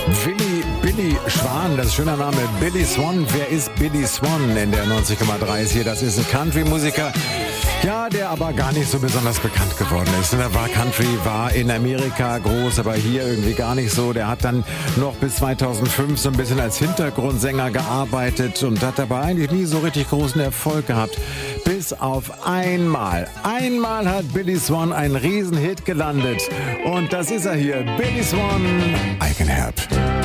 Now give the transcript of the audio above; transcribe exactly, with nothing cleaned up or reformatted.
Willi, Billy Schwan, das ist ein schöner Name. Billy Swan, wer ist Billy Swan in der neunzig Komma drei ist hier? Das ist ein Country-Musiker, ja, der aber gar nicht so besonders bekannt geworden ist. Der war Country, war in Amerika groß, aber hier irgendwie gar nicht so. Der hat dann noch bis zweitausendfünf so ein bisschen als Hintergrundsänger gearbeitet und hat aber eigentlich nie so richtig großen Erfolg gehabt. Bis auf einmal. Einmal hat Billy Swan einen Riesenhit gelandet. Und das ist er hier. Billy Swan, I Can Help.